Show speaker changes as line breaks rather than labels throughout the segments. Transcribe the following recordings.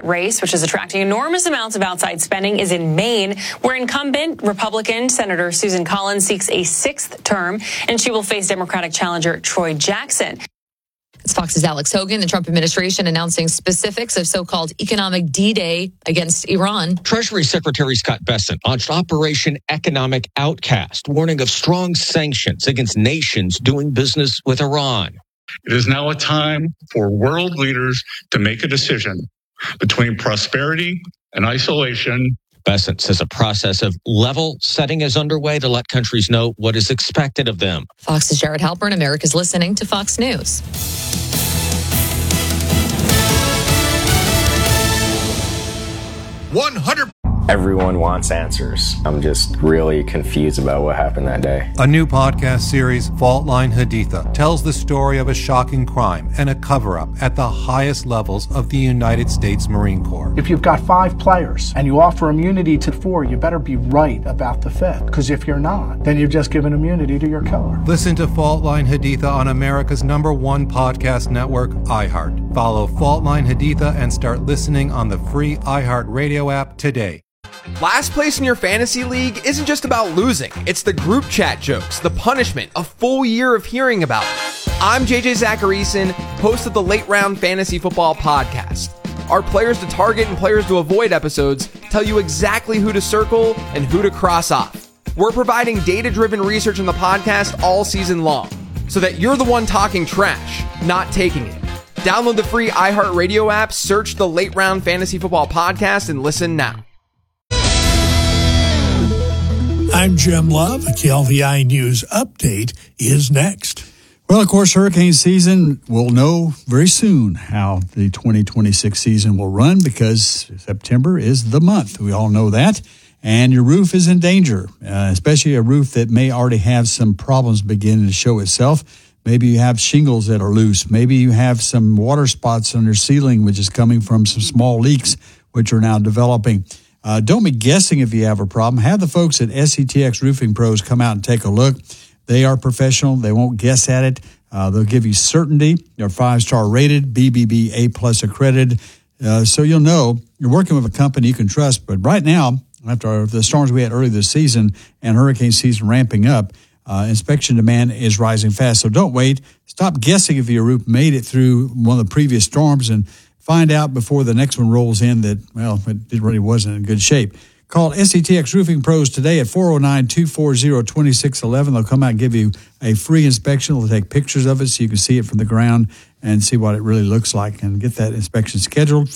race, which is attracting enormous amounts of outside spending, is in Maine, where incumbent Republican Senator Susan Collins seeks a 6th term, and she will face Democratic challenger Troy Jackson.
It's Fox's Alex Hogan. The Trump administration announcing specifics of so-called economic D-Day against Iran.
Treasury Secretary Scott Bessent launched Operation Economic Outcast, warning of strong sanctions against nations doing business with Iran.
It is now a time for world leaders to make a decision between prosperity and isolation.
Bessent says a process of level setting is underway to let countries know what is expected of them.
Fox's Jared Halpern. America's listening to Fox News.
100.
Everyone wants answers. I'm just really confused about what happened that day.
A new podcast series, Fault Line Haditha, tells the story of a shocking crime and a cover-up at the highest levels of the United States Marine Corps.
If you've got 5 players and you offer immunity to 4, you better be right about the 5th. Because if you're not, then you've just given immunity to your killer.
Listen to Fault Line Haditha on America's #1 podcast network, iHeart. Follow Fault Line Haditha and start listening on the free iHeart Radio app today.
Last place in your fantasy league isn't just about losing. It's the group chat jokes, the punishment, a full year of hearing about it. I'm JJ Zacharyson, host of the Late Round Fantasy Football Podcast. Our players to target and players to avoid episodes tell you exactly who to circle and who to cross off. We're providing data-driven research on the podcast all season long, so that you're the one talking trash, not taking it. Download the free iHeartRadio app, search the Late Round Fantasy Football Podcast, and listen now.
I'm Jim Love. A KLVI News update is next.
Well, of course, hurricane season, we'll know very soon how the 2026 season will run because September is the month. We all know that. And your roof is in danger, especially a roof that may already have some problems beginning to show itself. Maybe you have shingles that are loose. Maybe you have some water spots on your ceiling, which is coming from some small leaks, which are now developing. Don't be guessing if you have a problem. Have the folks at SCTX Roofing Pros come out and take a look. They are professional. They won't guess at it. They'll give you certainty. They're 5-star rated, BBB A+ accredited. So you'll know you're working with a company you can trust. But right now, after the storms we had early this season and hurricane season ramping up, inspection demand is rising fast. So don't wait. Stop guessing if your roof made it through one of the previous storms and find out before the next one rolls in that, well, it really wasn't in good shape. Call SCTX Roofing Pros today at 409-240-2611. They'll come out and give you a free inspection. They'll take pictures of it so you can see it from the ground and see what it really looks like and get that inspection scheduled.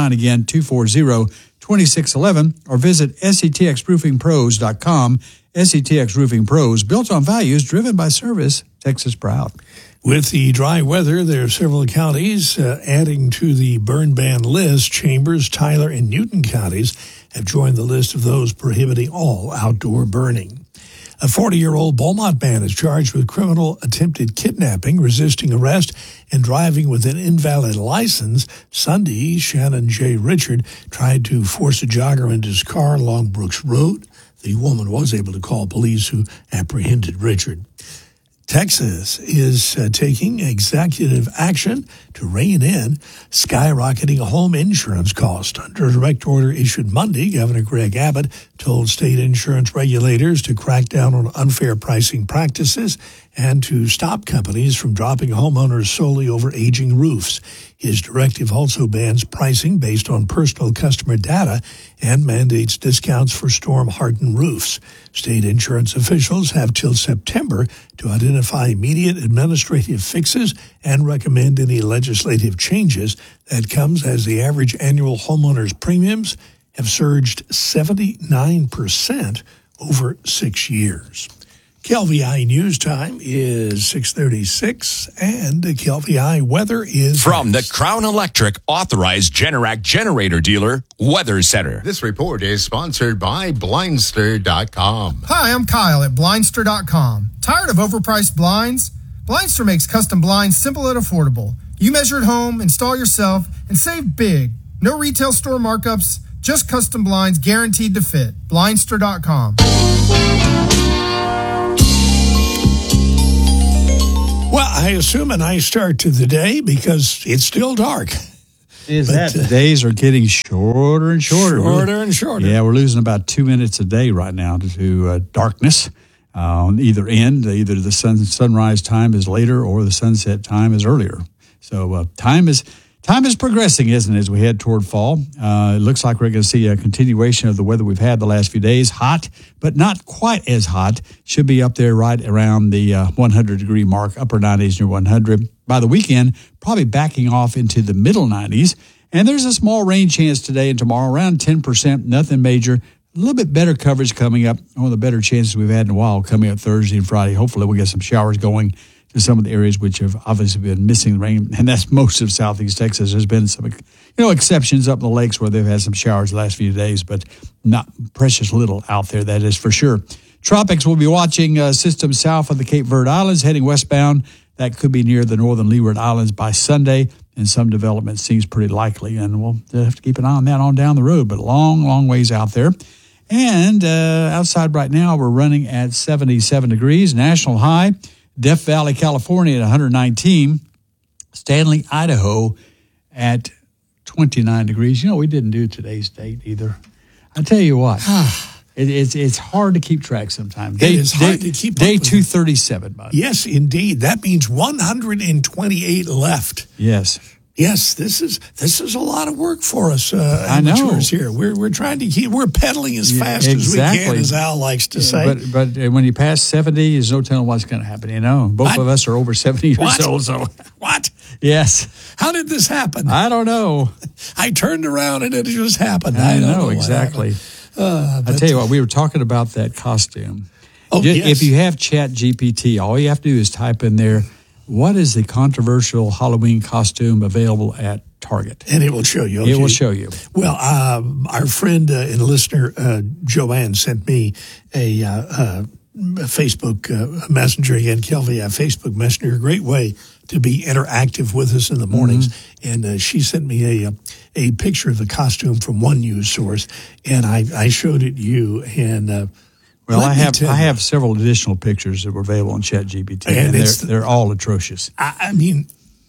409-240-2611 or visit sctxroofingpros.com. SCTX Roofing Pros, built on values, driven by service, Texas proud.
With the dry weather, there are several counties adding to the burn ban list. Chambers, Tyler, and Newton counties have joined the list of those prohibiting all outdoor burning. A 40-year-old Beaumont man is charged with criminal attempted kidnapping, resisting arrest, and driving with an invalid license. Sunday, Shannon J. Richard tried to force a jogger into his car along Brooks Road. The woman was able to call police, who apprehended Richard. Texas is taking executive action to rein in skyrocketing home insurance costs. Under a direct order issued Monday, Governor Greg Abbott told state insurance regulators to crack down on unfair pricing practices and to stop companies from dropping homeowners solely over aging roofs. His directive also bans pricing based on personal customer data and mandates discounts for storm-hardened roofs. State insurance officials have till September to identify immediate administrative fixes and recommend any legislative changes. That comes as the average annual homeowners premiums have surged 79% over 6 years. KLVI News Time is 6:36, and the KLVI weather is...
From the Crown Electric Authorized Generac Generator Dealer, Weather Center.
This report is sponsored by Blindster.com.
Hi, I'm Kyle at Blindster.com. Tired of overpriced blinds? Blindster makes custom blinds simple and affordable. You measure at home, install yourself, and save big. No retail store markups, just custom blinds guaranteed to fit. Blindster.com.
Well, I assume a nice start to the day because it's still dark.
The days are getting shorter and shorter.
Shorter and shorter.
Yeah, we're losing about 2 minutes a day right now to darkness on either end. Either the sunrise time is later or the sunset time is earlier. So time is progressing, isn't it, as we head toward fall? It looks like we're going to see a continuation of the weather we've had the last few days. Hot, but not quite as hot. Should be up there right around the 100-degree mark, upper 90s near 100. By the weekend, probably backing off into the middle 90s. And there's a small rain chance today and tomorrow, around 10%, nothing major. A little bit better coverage coming up, one of the better chances we've had in a while coming up Thursday and Friday. Hopefully we'll get some showers going to some of the areas which have obviously been missing rain, and that's most of southeast Texas. There's been some, exceptions up in the lakes where they've had some showers the last few days, but not precious little out there, that is for sure. Tropics, we'll be watching systems south of the Cape Verde Islands, heading westbound. That could be near the northern Leeward Islands by Sunday, and some development seems pretty likely, and we'll have to keep an eye on that on down the road, but long, long ways out there. And outside right now, we're running at 77 degrees, national high. Death Valley, California at 119. Stanley, Idaho at 29 degrees. We didn't do today's date either. I tell you what, it's hard to keep track sometimes.
It is hard to keep
Day 237, buddy.
Yes, indeed. That means 128 left.
Yes,
this is a lot of work for us.
I know.
Amateurs here. We're trying to we're pedaling as fast as we can, as Al likes to say.
But when you pass 70, there's no telling what's going to happen. Both of us are over 70 years old. So
what?
Yes.
How did this happen?
I don't know.
I turned around and it just happened.
I know exactly. I tell you what, we were talking about that costume.
Yes.
If you have Chat GPT, all you have to do is type in there, what is the controversial Halloween costume available at Target?
And it will show you. Okay.
It will show you.
Well, our friend and listener, Joanne, sent me a Facebook Messenger, again, Kelvy, Facebook Messenger, a great way to be interactive with us in the mornings. Mm-hmm. And she sent me a picture of the costume from one news source, and I showed it you, and
well, I have several additional pictures that were available on ChatGPT, and they're all atrocious.
I mean,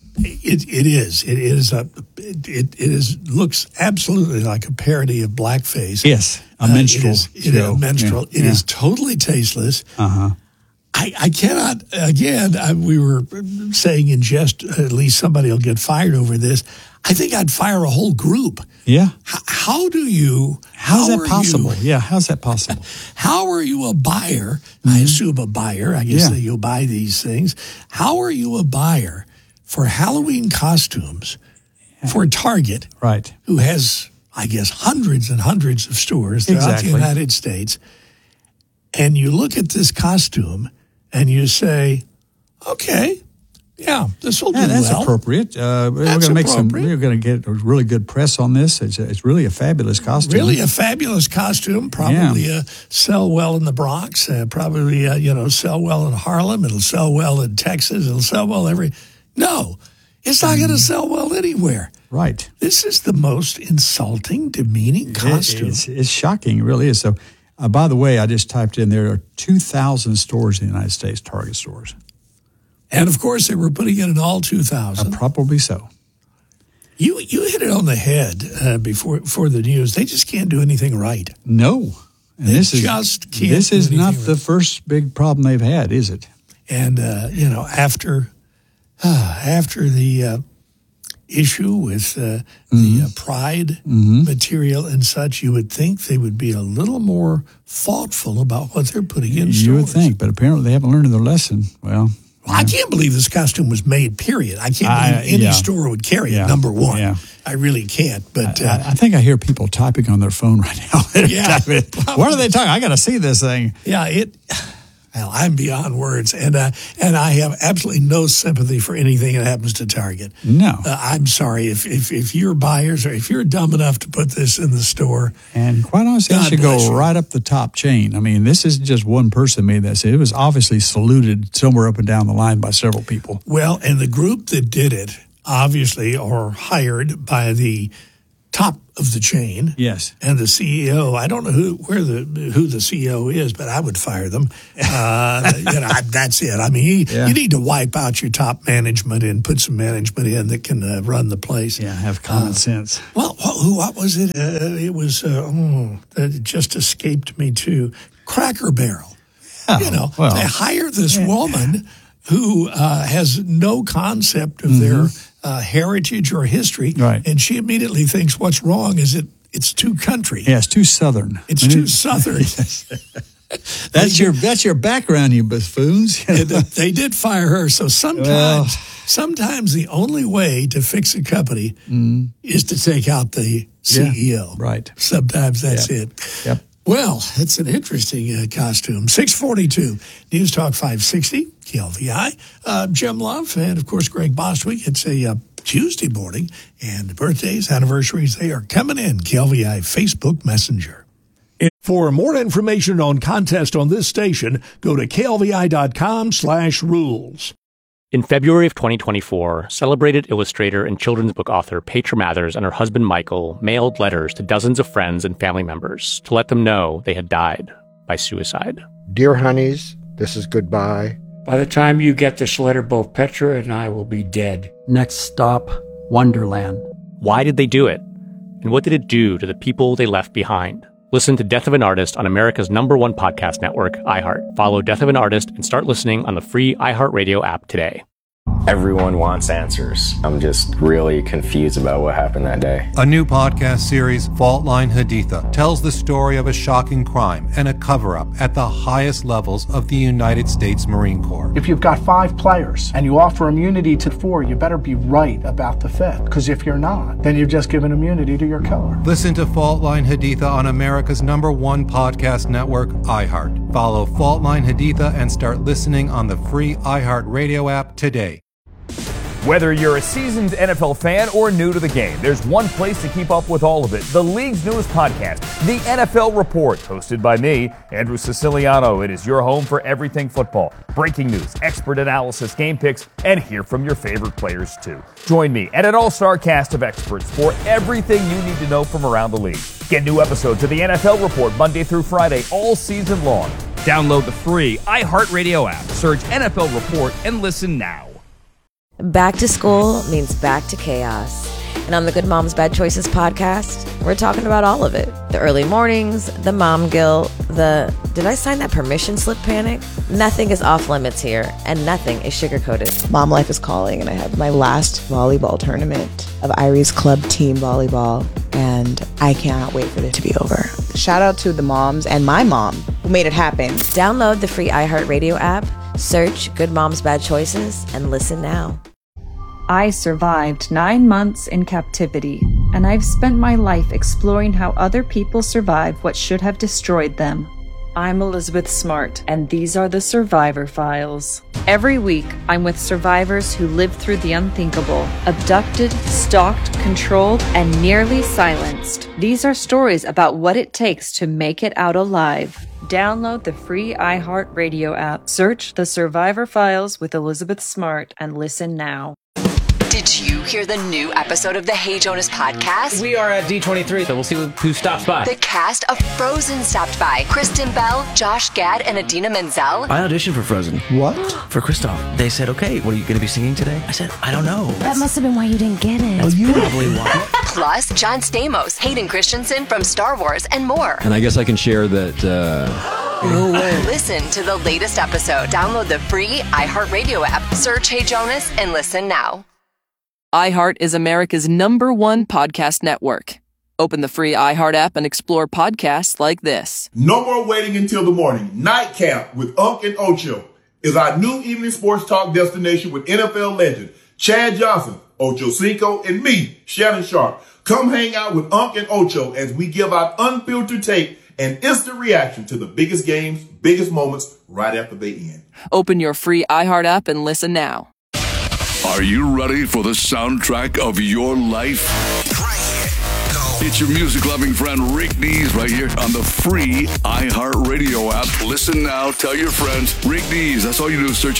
it looks absolutely like a parody of blackface.
Yes, a minstrel.
It is a minstrel. It is totally tasteless. I cannot. Again, we were saying in jest, at least somebody will get fired over this. I think I'd fire a whole group.
Yeah.
How's that
possible? How's that possible?
How are you a buyer? Mm-hmm. I assume a buyer. I guess that you'll buy these things. How are you a buyer for Halloween costumes for Target?
Right.
Who has, I guess, hundreds and hundreds of stores throughout the United States. And you look at this costume and you say, okay, yeah, this will do well.
That's appropriate. We're going to get a really good press on this. It's really a fabulous costume.
Really a fabulous costume. Probably sell well in the Bronx. Probably sell well in Harlem. It'll sell well in Texas. It'll sell well No, it's not going to sell well anywhere.
Right.
This is the most insulting, demeaning costume.
It's shocking. It really is. So, by the way, I just typed in there are 2,000 stores in the United States, Target stores.
And, of course, they were putting it in all 2,000.
Probably so.
You hit it on the head before the news. They just can't do anything right.
No. And this is not the first big problem they've had, is it?
And, after the issue with the Pride material and such, you would think they would be a little more thoughtful about what they're putting in stores.
You would think, but apparently they haven't learned their lesson. Well,
I can't believe this costume was made, period. I can't believe any store would carry it, number one. Yeah. I really can't. But
I think I hear people typing on their phone right now. What are they talking? I got to see this thing.
Yeah, well, I'm beyond words, and I have absolutely no sympathy for anything that happens to Target.
No,
I'm sorry if you're buyers or if you're dumb enough to put this in the store.
And quite honestly, it should go right up the top chain. I mean, this isn't just one person made that. It was obviously saluted somewhere up and down the line by several people.
Well, and the group that did it obviously are hired by the top of the chain.
Yes.
And the CEO, I don't know who the CEO is, but I would fire them. That's it. I mean, you need to wipe out your top management and put some management in that can run the place.
Yeah, have common sense.
Well, what was it? It was, it just escaped me too. Cracker Barrel. They hire this woman who has no concept of their heritage or history,
right.
And she immediately thinks what's wrong is it's too country.
Yeah, it's too Southern.
It's too Southern.
That's your background, you buffoons.
They did fire her, so sometimes the only way to fix a company is to take out the CEO.
Right.
Sometimes that's it.
Yep.
Well, it's an interesting costume. 642, News Talk 560, KLVI. Jim Love and, of course, Greg Bostwick. It's a Tuesday morning, and birthdays, anniversaries, they are coming in. KLVI Facebook Messenger.
For more information on contests on this station, go to klvi.com/rules.
In February of 2024, celebrated illustrator and children's book author Petra Mathers and her husband Michael mailed letters to dozens of friends and family members to let them know they had died by suicide.
Dear honeys, this is goodbye.
By the time you get this letter, both Petra and I will be dead.
Next stop, Wonderland.
Why did they do it? And what did it do to the people they left behind? Listen to Death of an Artist on America's #1 podcast network, iHeart. Follow Death of an Artist and start listening on the free iHeartRadio app today.
Everyone wants answers. I'm just really confused about what happened that day.
A new podcast series, Fault Line Haditha, tells the story of a shocking crime and a cover-up at the highest levels of the United States Marine Corps.
If you've got 5 players and you offer immunity to 4, you better be right about the 5th. Because if you're not, then you've just given immunity to your killer.
Listen to Fault Line Haditha on America's #1 podcast network, iHeart. Follow Fault Line Haditha and start listening on the free iHeartRadio app today.
Whether you're a seasoned NFL fan or new to the game, there's one place to keep up with all of it. The league's newest podcast, The NFL Report, hosted by me, Andrew Siciliano. It is your home for everything football. Breaking news, expert analysis, game picks, and hear from your favorite players too. Join me and an all-star cast of experts for everything you need to know from around the league. Get new episodes of The NFL Report Monday through Friday all season long. Download the free iHeartRadio app. Search NFL Report and listen now.
Back to school means back to chaos. And on the Good Moms Bad Choices podcast, we're talking about all of it. The early mornings, the mom guilt, the did I sign that permission slip panic? Nothing is off limits here, and nothing is sugar-coated.
Mom life is calling, and I have my last volleyball tournament of Irie's club team volleyball, and I cannot wait for it to be over. Shout out to the moms and my mom who made it happen.
Download the free iHeartRadio app, search Good Moms Bad Choices, and listen now.
I survived 9 months in captivity, and I've spent my life exploring how other people survive what should have destroyed them. I'm Elizabeth Smart, and these are the Survivor Files. Every week, I'm with survivors who lived through the unthinkable, abducted, stalked, controlled, and nearly silenced. These are stories about what it takes to make it out alive. Download the free iHeartRadio app, search The Survivor Files with Elizabeth Smart, and listen now.
Did you hear the new episode of the Hey Jonas podcast?
We are at D23, so we'll see who stops by.
The cast of Frozen stopped by. Kristen Bell, Josh Gad, and Idina Menzel.
I auditioned for Frozen.
What?
For Kristoff. They said, okay, what are you going to be singing today? I said, I don't know.
That must have been why you didn't get it.
Oh, you probably won.
Plus, John Stamos, Hayden Christensen from Star Wars, and more.
And I guess I can share that...
No way. Listen to the latest episode. Download the free iHeartRadio app. Search Hey Jonas and listen now.
iHeart is America's #1 podcast network. Open the free iHeart app and explore podcasts like this.
No more waiting until the morning. Nightcap with Unc and Ocho is our new evening sports talk destination with NFL legend Chad Johnson, Ocho Cinco, and me, Shannon Sharp. Come hang out with Unc and Ocho as we give out unfiltered tape and instant reaction to the biggest games, biggest moments right after they end.
Open your free iHeart app and listen now.
Are you ready for the soundtrack of your life? It's your music-loving friend Rick Dees right here on the free iHeartRadio app. Listen now, tell your friends. Rick Dees, that's all you do is search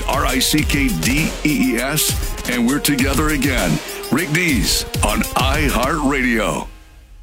RICKDEES, and we're together again. Rick Dees on iHeartRadio.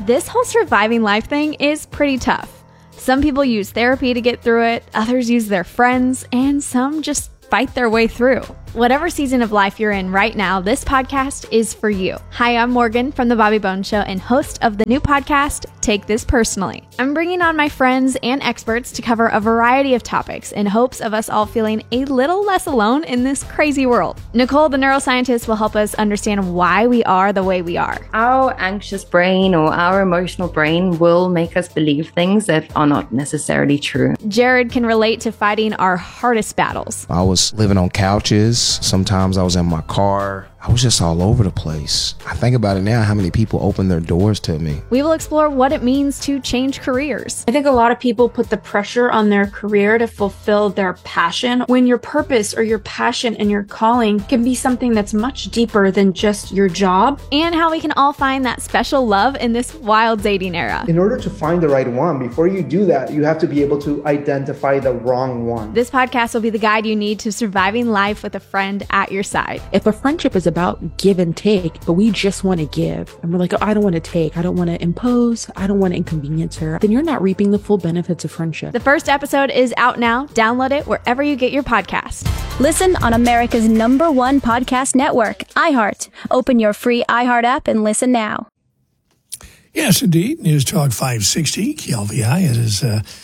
This whole surviving life thing is pretty tough. Some people use therapy to get through it, others use their friends, and some just fight their way through. Whatever season of life you're in right now, this podcast is for you. Hi, I'm Morgan from The Bobby Bones Show and host of the new podcast, Take This Personally. I'm bringing on my friends and experts to cover a variety of topics in hopes of us all feeling a little less alone in this crazy world. Nicole, the neuroscientist, will help us understand why we are the way we are.
Our anxious brain or our emotional brain will make us believe things that are not necessarily true.
Jared can relate to fighting our hardest battles.
I was living on couches. Sometimes I was in my car. I was just all over the place. I think about it now, how many people opened their doors to me.
We will explore what it means to change careers.
I think a lot of people put the pressure on their career to fulfill their passion, when your purpose or your passion and your calling can be something that's much deeper than just your job.
And how we can all find that special love in this wild dating era.
In order to find the right one, before you do that, you have to be able to identify the wrong one.
This podcast will be the guide you need to surviving life with a friend at your side.
If a friendship is about give and take, but we just want to give, and we're like, oh, I don't want to take, I don't want to impose, I don't want to inconvenience her, then you're not reaping the full benefits of friendship.
The first episode is out now. Download it wherever you get your podcast.
Listen on America's #1 podcast network, iHeart. Open your free iHeart app and listen now.
Yes, indeed. News Talk 560, KLVI. It is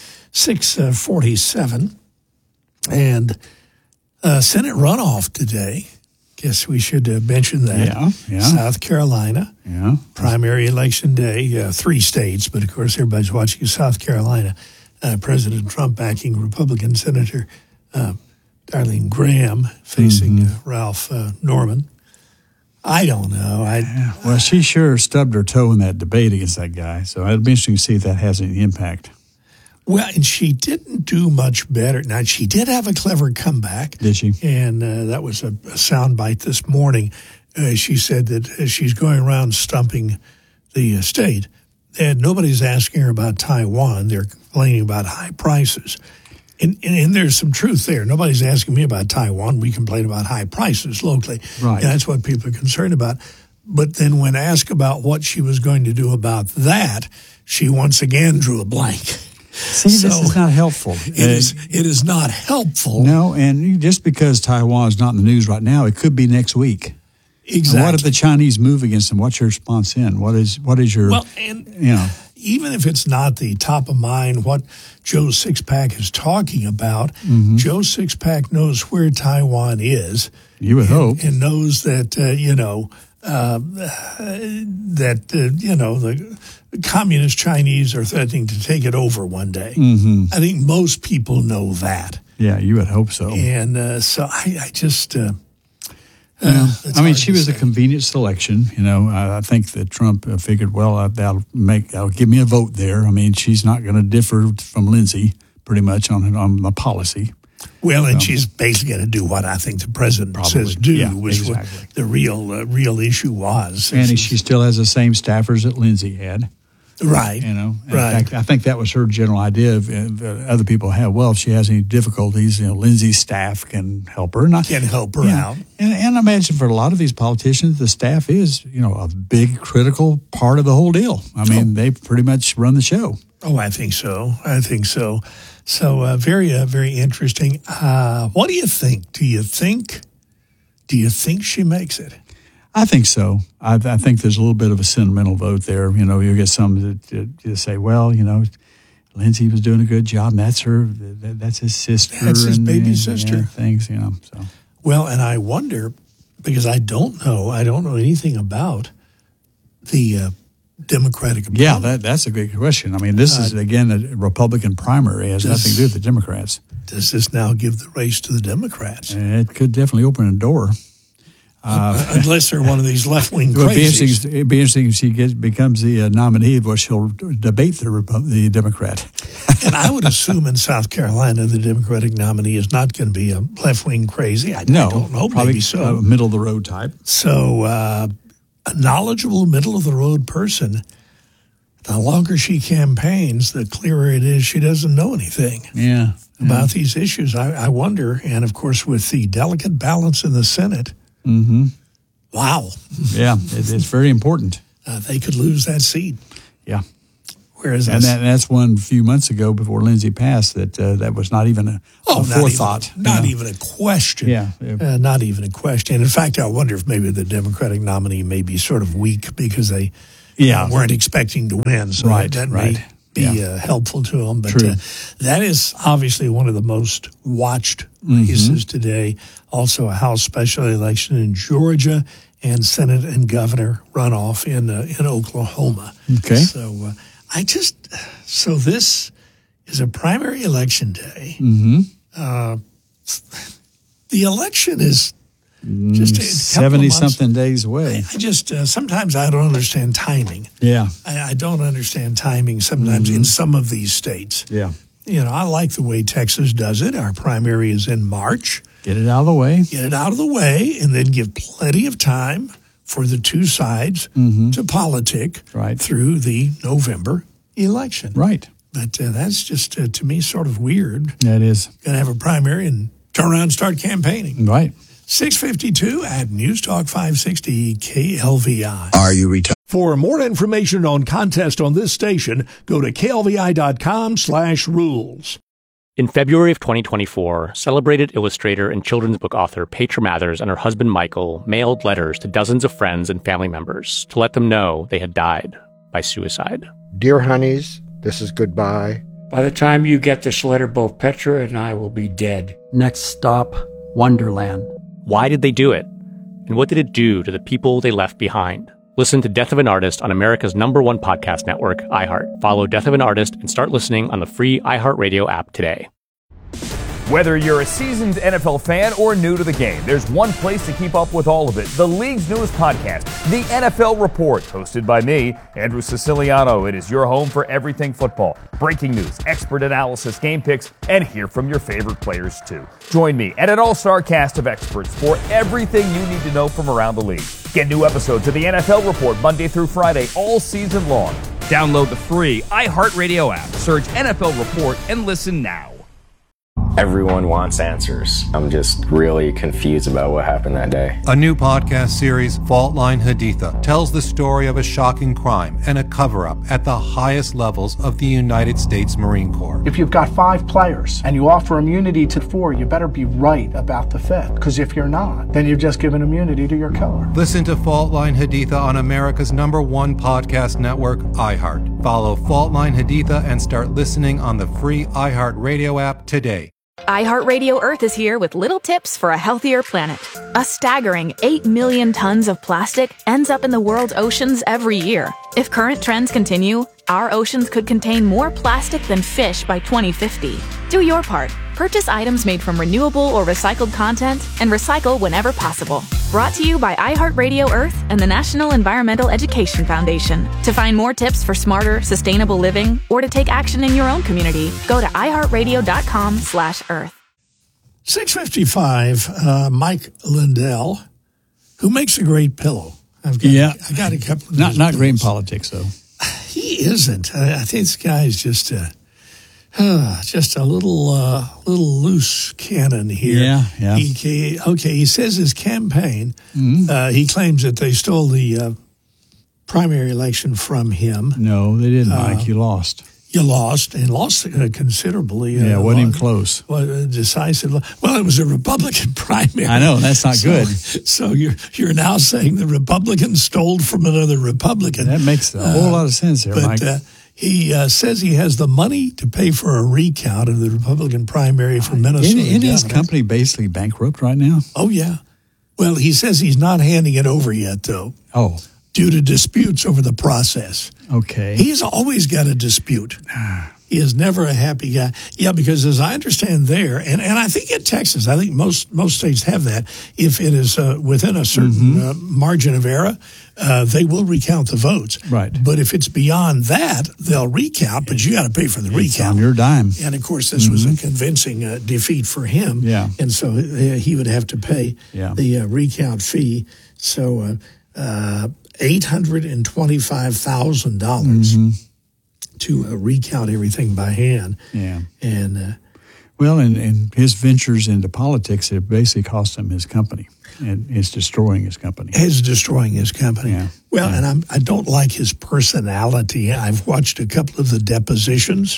6:47. And Senate runoff today. Guess we should mention that.
Yeah.
South Carolina.
Yeah.
Primary election day. 3 states, but of course everybody's watching South Carolina. President Trump backing Republican Senator Darlene Graham facing Ralph Norman. I don't know.
Well, she sure stubbed her toe in that debate against that guy, so it'll be interesting to see if that has any impact.
Well, and she didn't do much better. Now, she did have a clever comeback.
Did she?
And that was a soundbite this morning. She said that she's going around stumping the state, and nobody's asking her about Taiwan. They're complaining about high prices. And there's some truth there. Nobody's asking me about Taiwan. We complain about high prices locally.
Right.
And that's what people are concerned about. But then when asked about what she was going to do about that, she once again drew a blank.
See, this is not helpful.
It is not helpful.
No, and just because Taiwan is not in the news right now, it could be next week.
Exactly.
And what if the Chinese move against them? What's your response in? What is your,
even if it's not the top of mind, what Joe Sixpack is talking about, Joe Sixpack knows where Taiwan is.
You would hope.
And knows that, the communist Chinese are threatening to take it over one day. I think most people know that.
Yeah, you would hope so.
And so I just...
she was a convenient selection. I think that Trump figured, well, that'll give me a vote there. I mean, she's not going to differ from Lindsey pretty much on the policy.
Well, and she's basically going to do what I think the president says do, which is what the real issue was.
And she still has the same staffers that Lindsey had.
Right.
In fact, I think that was her general idea. Other people have, well, if she has any difficulties, Lindsey's staff can help her.
Can help her out.
And I imagine for a lot of these politicians, the staff is, a big critical part of the whole deal. I mean, they pretty much run the show.
Oh, I think so. So very, very interesting. What do you think? Do you think she makes it?
I think so. I think there's a little bit of a sentimental vote there. You'll get some that say, well, Lindsey was doing a good job, and that's his sister.
That's his baby sister.
Things, So.
Well, and I wonder, because I don't know anything about the Democratic opponent.
Yeah, that's a good question. I mean, this is, again, a Republican primary. It has nothing to do with the Democrats.
Does this now give the race to the Democrats?
It could definitely open a door.
Unless they're one of these left-wing crazies.
It'd be interesting if she becomes the nominee, but she'll debate the Democrat.
And I would assume in South Carolina, the Democratic nominee is not going to be a left-wing crazy. I don't know.
Probably
maybe so.
Middle-of-the-road type.
So a knowledgeable, middle-of-the-road person, the longer she campaigns, the clearer it is she doesn't know anything about these issues. I wonder, and of course with the delicate balance in the Senate, wow.
Yeah, it's very important.
They could lose that seat.
Yeah.
Whereas
that's one a few months ago before Lindsay passed that was not even a forethought.
Not even a question.
Yeah.
Not even a question. In fact, I wonder if maybe the Democratic nominee may be sort of weak because they weren't expecting to win. So that may be helpful to them. But that is obviously one of the most watched races today. Also a House special election in Georgia and Senate and governor runoff in Oklahoma.
Okay.
So this is a primary election day.
Mm-hmm.
The election is just
70-something days away.
I just sometimes I don't understand timing.
Yeah.
I don't understand timing sometimes in some of these states.
Yeah.
I like the way Texas does it. Our primary is in March.
Get it out of the way.
Get it out of the way, and then give plenty of time for the two sides to politic through the November election.
Right.
But that's just, to me, sort of weird.
That is.
Going to have a primary and turn around and start campaigning.
Right.
6:52 at News Talk 560 KLVI.
Are you retired?
For more information on contest on this station, go to klvi.com/rules.
In February of 2024, celebrated illustrator and children's book author Petra Mathers and her husband Michael mailed letters to dozens of friends and family members to let them know they had died by suicide.
Dear honeys, this is goodbye.
By the time you get this letter, both Petra and I will be dead.
Next stop, Wonderland.
Why did they do it? And what did it do to the people they left behind? Listen to Death of an Artist on America's #1 podcast network, iHeart. Follow Death of an Artist and start listening on the free iHeartRadio app today.
Whether you're a seasoned NFL fan or new to the game, there's one place to keep up with all of it. The league's newest podcast, The NFL Report, hosted by me, Andrew Siciliano. It is your home for everything football. Breaking news, expert analysis, game picks, and hear from your favorite players too. Join me and an all-star cast of experts for everything you need to know from around the league. Get new episodes of The NFL Report Monday through Friday all season long. Download the free iHeartRadio app. Search NFL Report and listen now.
Everyone wants answers. I'm just really confused about what happened that day.
A new podcast series, Fault Line Haditha, tells the story of a shocking crime and a cover-up at the highest levels of the United States Marine Corps.
If you've got 5 players and you offer immunity to 4, you better be right about the 5th. Because if you're not, then you've just given immunity to your killer.
Listen to Fault Line Haditha on America's #1 podcast network, iHeart. Follow Fault Line Haditha and start listening on the free iHeart Radio app today.
iHeartRadio Earth is here with little tips for a healthier planet. A staggering 8 million tons of plastic ends up in the world's oceans every year. If current trends continue, our oceans could contain more plastic than fish by 2050. Do your part. Purchase items made from renewable or recycled content and recycle whenever possible. Brought to you by iHeartRadio Earth and the National Environmental Education Foundation. To find more tips for smarter, sustainable living or to take action in your own community, go to iHeartRadio.com/earth.
6:55, Mike Lindell, who makes a great pillow. I got a couple of
not great in politics, though.
He isn't. I think this guy is just a little loose cannon here.
Yeah.
He says his campaign, he claims that they stole the primary election from him.
No, they didn't, Mike. You lost.
You lost, and lost considerably.
Yeah, it wasn't even close.
Decisive. Well, it was a Republican primary.
I know, that's not good.
So you're now saying the Republicans stole from another Republican.
That makes a whole lot of sense there, Mike.
He says he has the money to pay for a recount of the Republican primary for Minnesota.
Isn't his company basically bankrupt right now?
Oh, yeah. Well, he says he's not handing it over yet, though.
Oh.
Due to disputes over the process.
Okay.
He's always got a dispute. He is never a happy guy. Yeah, because as I understand there, and I think in Texas, I think most states have that, if it is within a certain margin of error, they will recount the votes.
Right.
But if it's beyond that, they'll recount, but you got to pay for the recount.
On your dime.
And, of course, this was a convincing defeat for him.
Yeah.
And so he would have to pay the recount fee. So $825,000 to recount everything by hand.
Yeah.
And
Well, and his ventures into politics have basically cost him his company, and it's destroying his company.
Is destroying his company.
Yeah.
Well, and I don't like his personality. I've watched a couple of the depositions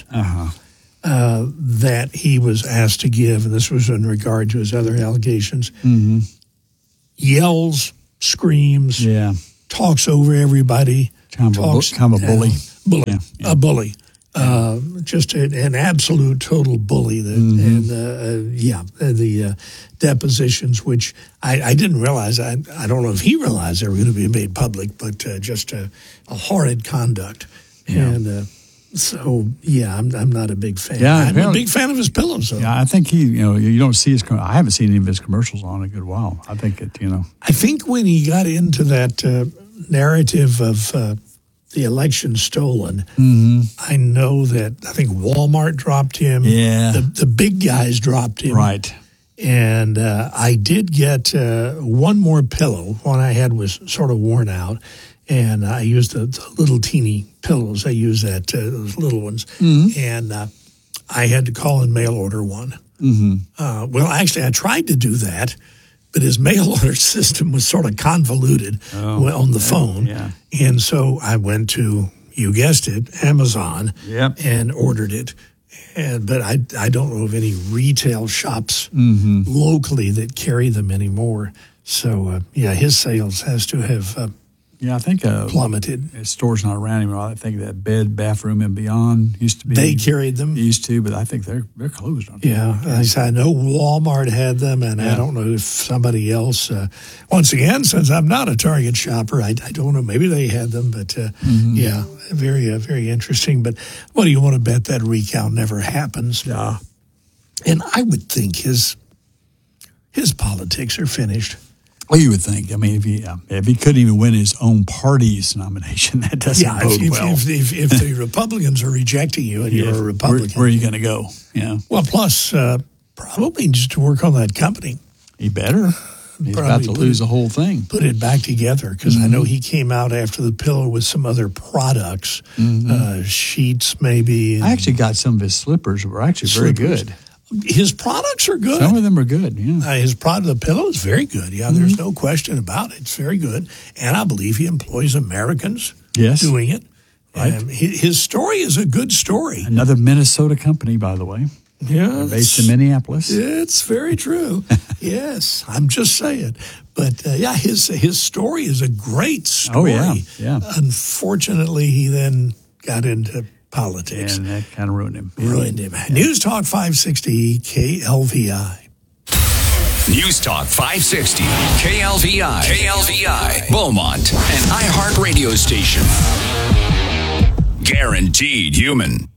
that he was asked to give, and this was in regard to his other allegations.
Mm-hmm.
Yells, screams, talks over everybody.
Kind of a bully.
A bully. Just an absolute total bully. The depositions, which I didn't realize. I don't know if he realized they were going to be made public, but just a horrid conduct. Yeah. And I'm not a big fan.
Yeah,
I'm a big fan of his pillows, though.
Yeah, I think you don't see his. I haven't seen any of his commercials on a good while. I think
I think when he got into that narrative of the election stolen, I know that I think Walmart dropped him.
Yeah,
the big guys dropped him.
Right.
And I did get one more pillow. One I had was sort of worn out. And I used the little teeny pillows. I use that, those little ones. Mm-hmm. And I had to call and mail order one.
Mm-hmm.
Well, actually, I tried to do that, but his mail order system was sort of convoluted on the phone.
Yeah.
And so I went to, you guessed it, Amazon, and ordered it. But I don't know of any retail shops locally that carry them anymore. So, his sales has to have...
I think
plummeted.
His store's not around anymore. I think that Bed, Bathroom, and Beyond used to be.
They carried them.
Used to, but I think they're closed.
Yeah, I know Walmart had them, and I don't know if somebody else. Once again, since I'm not a Target shopper, I don't know. Maybe they had them, but very very interesting. But what do you want to bet that recount never happens?
Yeah,
and I would think his politics are finished.
Well, you would think. I mean, if he couldn't even win his own party's nomination, that doesn't bode well.
If the Republicans are rejecting you and you're a Republican,
where are you going to go? Yeah.
Well, plus probably just to work on that company.
He better. He's about to lose the whole thing.
Put it back together, because I know he came out after the pillow with some other products, sheets maybe.
I actually got some of his slippers were actually very good.
His products are good.
Some of them are good, yeah.
His product, the pillow, is very good. Yeah, there's no question about it. It's very good. And I believe he employs Americans doing it.
Right.
His story is a good story.
Another Minnesota company, by the way.
Yeah.
Based in Minneapolis.
It's very true. Yes, I'm just saying. But, his story is a great story.
Oh, yeah.
Unfortunately, he then got into politics.
And that kind of ruined him.
Yeah. News Talk 560 KLVI.
News Talk 560 KLVI, Beaumont, an iHeart radio station. Guaranteed human.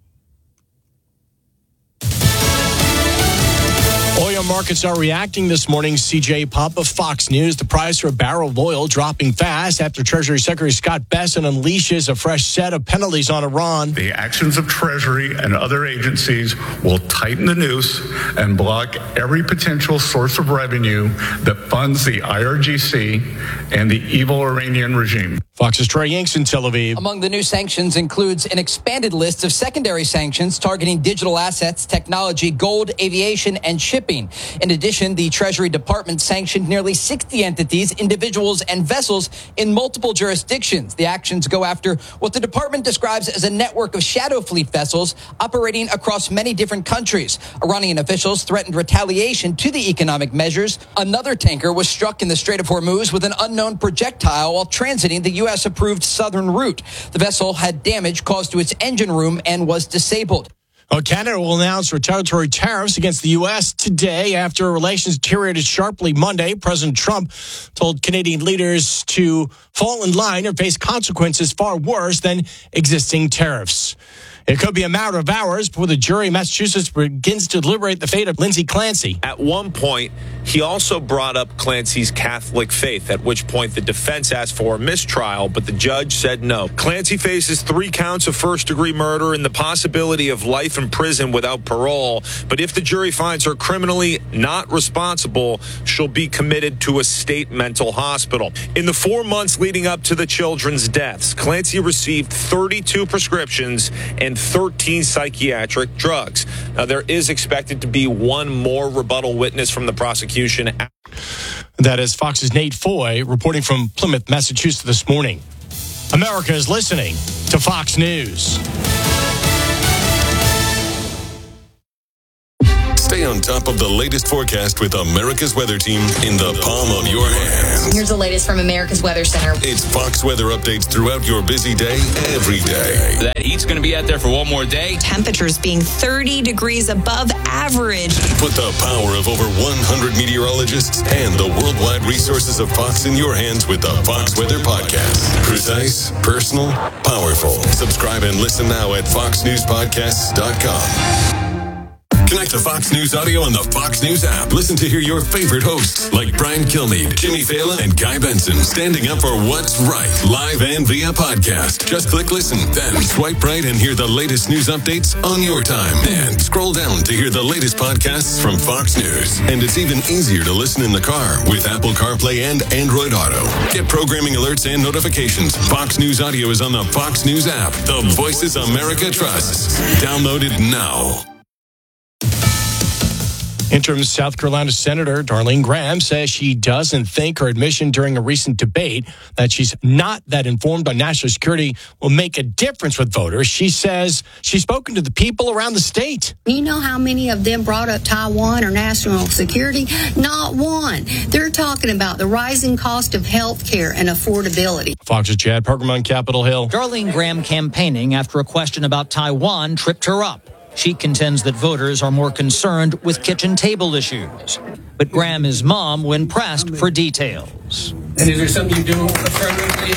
Oil markets are reacting this morning. CJ Pop of Fox News. The price for a barrel of oil dropping fast after Treasury Secretary Scott Bessent unleashes a fresh set of penalties on Iran.
The actions of Treasury and other agencies will tighten the noose and block every potential source of revenue that funds the IRGC and the evil Iranian regime.
Fox's Trey Yanks in Tel Aviv.
Among the new sanctions includes an expanded list of secondary sanctions targeting digital assets, technology, gold, aviation, and shipping. In addition, the Treasury Department sanctioned nearly 60 entities, individuals, and vessels in multiple jurisdictions. The actions go after what the department describes as a network of shadow fleet vessels operating across many different countries. Iranian officials threatened retaliation to the economic measures. Another tanker was struck in the Strait of Hormuz with an unknown projectile while transiting the U.S.-approved southern route. The vessel had damage caused to its engine room and was disabled.
Canada will announce retaliatory tariffs against the U.S. today after relations deteriorated sharply Monday. President Trump told Canadian leaders to fall in line or face consequences far worse than existing tariffs. It could be a matter of hours before the jury in Massachusetts begins to deliberate the fate of Lindsay Clancy.
At one point, he also brought up Clancy's Catholic faith, at which point the defense asked for a mistrial, but the judge said no. Clancy faces 3 counts of first-degree murder and the possibility of life in prison without parole. But if the jury finds her criminally not responsible, she'll be committed to a state mental hospital. In the 4 months leading leading up to the children's deaths, Clancy received 32 prescriptions and 13 psychiatric drugs. Now, there is expected to be one more rebuttal witness from the prosecution.
That is Fox's Nate Foy reporting from Plymouth, Massachusetts this morning. America is listening to Fox News.
Stay on top of the latest forecast with America's Weather Team in the palm of your hands.
Here's the latest from America's Weather Center.
It's Fox weather updates throughout your busy day, every day.
That heat's going to be out there for one more day.
Temperatures being 30 degrees above average.
Put the power of over 100 meteorologists and the worldwide resources of Fox in your hands with the Fox Weather Podcast. Precise, personal, powerful. Subscribe and listen now at foxnewspodcasts.com. Connect to Fox News Audio on the Fox News app. Listen to hear your favorite hosts like Brian Kilmeade, Jimmy Fallon, and Guy Benson standing up for what's right, live and via podcast. Just click listen, then swipe right and hear the latest news updates on your time. And scroll down to hear the latest podcasts from Fox News. And it's even easier to listen in the car with Apple CarPlay and Android Auto. Get programming alerts and notifications. Fox News Audio is on the Fox News app. The voices America trusts. Download it now.
Interim South Carolina Senator Darlene Graham says she doesn't think her admission during a recent debate that she's not that informed on national security will make a difference with voters. She says she's spoken to the people around the state.
You know how many of them brought up Taiwan or national security? Not one. They're talking about the rising cost of health care and affordability.
Fox's Chad Parker on Capitol Hill.
Darlene Graham campaigning after a question about Taiwan tripped her up. She contends that voters are more concerned with kitchen table issues. But Graham is mum when pressed for details.
And is there something you do affirmatively?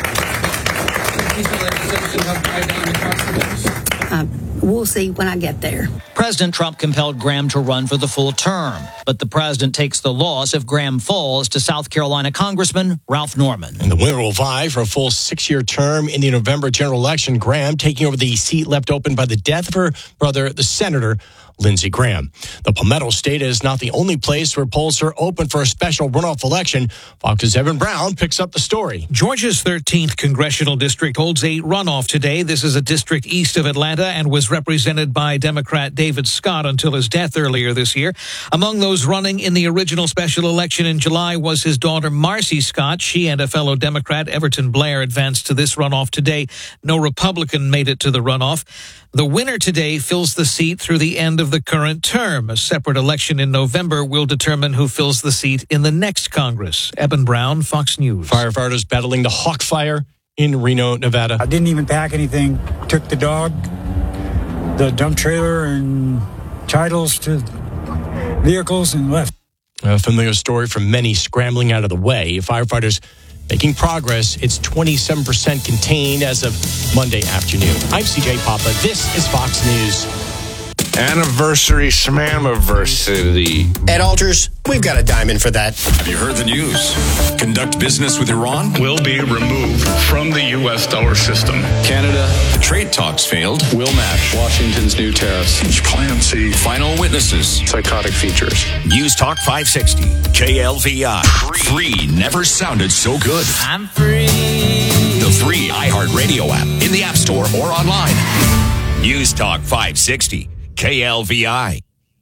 Piece of legislation help drive down the cost of this?
We'll see when I get there.
President Trump compelled Graham to run for the full term, but the president takes the loss if Graham falls to South Carolina Congressman Ralph Norman.
And the winner will vie for a full 6-year term in the November general election. Graham taking over the seat left open by the death of her brother, the Senator Lindsey Graham. The Palmetto State is not the only place where polls are open for a special runoff election. Fox's Evan Brown picks up the story.
Georgia's 13th congressional district holds a runoff today. This is a district east of Atlanta and was represented by Democrat David Scott until his death earlier this year. Among those running in the original special election in July was his daughter Marcy Scott. She and a fellow Democrat, Everton Blair, advanced to this runoff today. No Republican made it to the runoff. The winner today fills the seat through the end of the current term. A separate election in November will determine who fills the seat in the next Congress. Eben Brown, Fox News.
Firefighters battling the Hawk Fire in Reno, Nevada.
I didn't even pack anything. Took the dog, the dump trailer, and titles to vehicles and left.
A familiar story from many scrambling out of the way. Firefighters making progress. It's 27% contained as of Monday afternoon. I'm CJ Papa. This is Fox News.
Anniversary Smamiversary.
Ed Alters, we've got a diamond for that.
Have you heard the news? Conduct business with Iran?
Will be removed from the U.S. dollar system.
Canada, the trade talks failed.
Will match Washington's new tariffs.
Clancy.
Final witnesses.
Psychotic features.
News Talk 560. KLVI. Free never sounded so good.
I'm free.
The free iHeartRadio app in the App Store or online. News Talk 560. KLVI.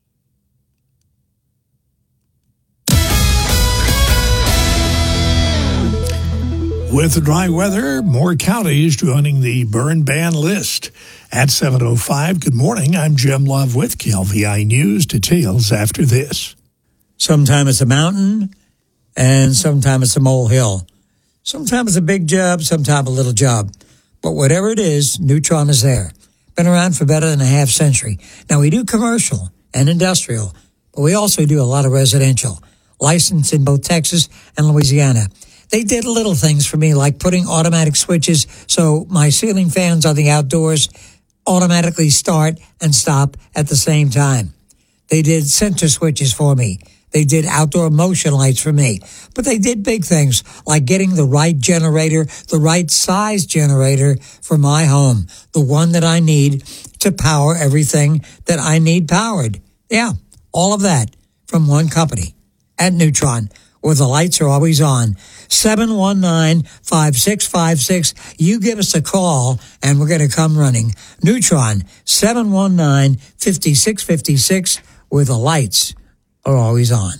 With the dry weather, more counties joining the burn ban list. At 7:05, good morning. I'm Jim Love with KLVI News. Details after this.
Sometimes it's a mountain, and sometimes it's a molehill. Sometimes it's a big job, sometimes a little job. But whatever it is, Neutron is there. Been around for better than a half century. Now, we do commercial and industrial, but we also do a lot of residential, licensed in both Texas and Louisiana. They did little things for me, like putting automatic switches so my ceiling fans on the outdoors automatically start and stop at the same time. They did center switches for me. They did outdoor motion lights for me. But they did big things like getting the right generator, the right size generator for my home, the one that I need to power everything that I need powered. Yeah, all of that from one company at Neutron. where the lights are always on. 719-5656. You give us a call, and we're going to come running. Neutron, 719-5656, where the lights are always on.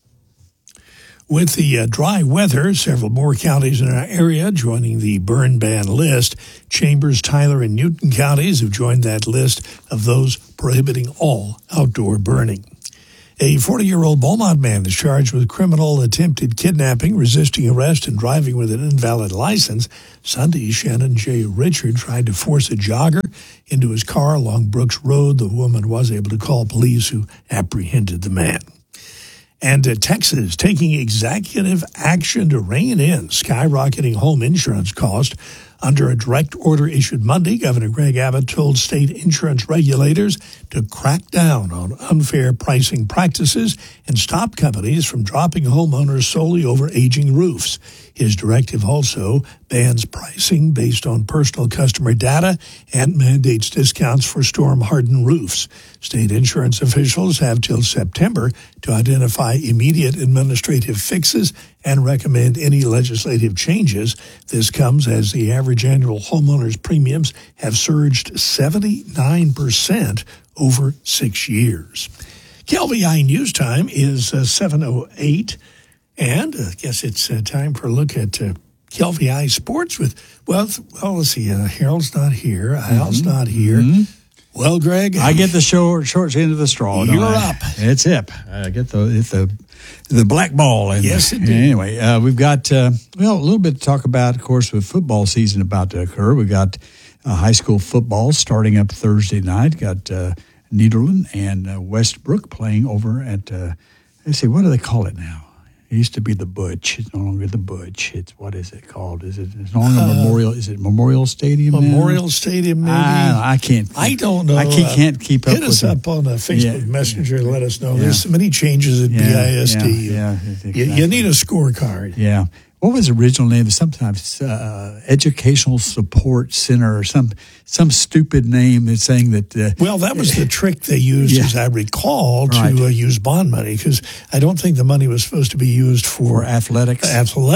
With the dry weather, several more counties in our area joining the burn ban list. Chambers, Tyler, and Newton counties have joined that list of those prohibiting all outdoor burning. A 40-year-old Beaumont man is charged with criminal attempted kidnapping, resisting arrest, and driving with an invalid license. Sunday, Shannon J. Richard tried to force a jogger into his car along Brooks Road. The woman was able to call police, who apprehended the man. And Texas taking executive action to rein in skyrocketing home insurance costs. Under a direct order issued Monday, Governor Greg Abbott told state insurance regulators to crack down on unfair pricing practices and stop companies from dropping homeowners solely over aging roofs. His directive also bans pricing based on personal customer data and mandates discounts for storm-hardened roofs. State insurance officials have till September to identify immediate administrative fixes and recommend any legislative changes. This comes as the average annual homeowners' premiums have surged 79% over 6 years. KLVI News Time is 7:08. And I guess it's time for a look at KLVI Sports with, let's see, Harold's not here, Al's not here. Well, Greg,
I get the short end of the straw.
You're up.
It's hip. I get the black ball. And,
yes, indeed.
Anyway, we've got a little bit to talk about, of course, with football season about to occur. We've got high school football starting up Thursday night. Got Nederland and Westbrook playing over at, let's see, what do they call it now? It used to be the Butch. It's no longer the Butch. What is it called? It's no longer Memorial. Is it Memorial Stadium?
Memorial Stadium, maybe.
I can't.
I don't know.
I can't keep up.
Hit us up on Facebook Messenger and let us know. There's so many changes at BISD. You need a scorecard.
Yeah. What was the original name? Sometimes Educational Support Center or some stupid name that's saying that.
That was the trick they used, as I recall, to use bond money, because I don't think the money was supposed to be used for
athletics.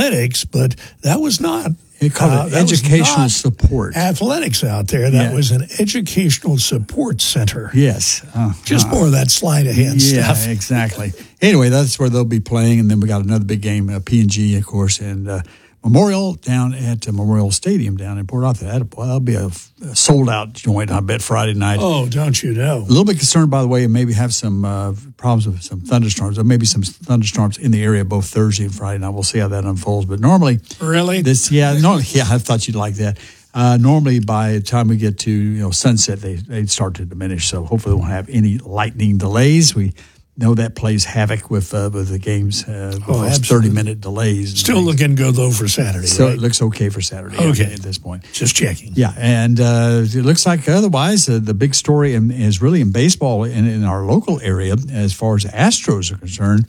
But that was not.
It called it educational support.
Athletics out there. That was an educational support center.
Yes.
Just more of that sleight of hand stuff.
Yeah, exactly. Anyway, that's where they'll be playing. And then we got another big game, P&G, of course, and Memorial down at Memorial Stadium down in Port Arthur. That'll be a sold-out joint, I bet, Friday night.
Oh, don't you know?
A little bit concerned, by the way, and maybe have some problems with some thunderstorms. There may be some thunderstorms in the area both Thursday and Friday night. We'll see how that unfolds. But normally...
Really?
I thought you'd like that. Normally, by the time we get to sunset, they start to diminish. So hopefully we won't have any lightning delays. We know that plays havoc with the games, with those 30-minute delays.
Still looking good, though, for Saturday,
So
right?
It looks okay for Saturday at this point.
Just checking.
Yeah, and it looks like otherwise the big story is really in baseball in our local area as far as Astros are concerned.